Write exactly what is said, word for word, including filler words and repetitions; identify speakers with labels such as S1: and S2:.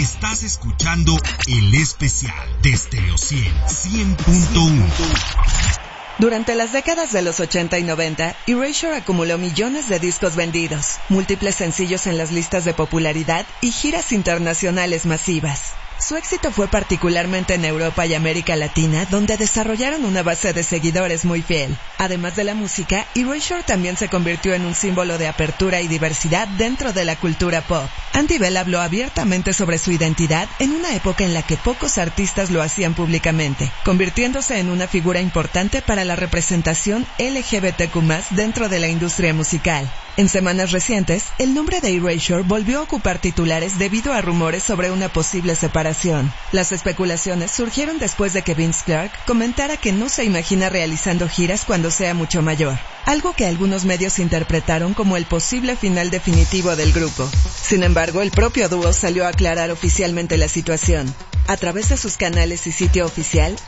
S1: Estás escuchando el especial de Stereo cien, cien punto uno.
S2: Durante las décadas de los ochenta y noventa, Erasure acumuló millones de discos vendidos, múltiples sencillos en las listas de popularidad y giras internacionales masivas. Su éxito fue particularmente en Europa y América Latina, donde desarrollaron una base de seguidores muy fiel. Además de la música, Erasure también se convirtió en un símbolo de apertura y diversidad dentro de la cultura pop. Andy Bell habló abiertamente sobre su identidad en una época en la que pocos artistas lo hacían públicamente, convirtiéndose en una figura importante para la representación L G B T Q más, dentro de la industria musical. En semanas recientes, el nombre de Erasure volvió a ocupar titulares debido a rumores sobre una posible separación. Las especulaciones surgieron después de que Vince Clarke comentara que no se imagina realizando giras cuando sea mucho mayor, algo que algunos medios interpretaron como el posible final definitivo del grupo. Sin embargo, el propio dúo salió a aclarar oficialmente la situación. A través de sus canales y sitio oficial,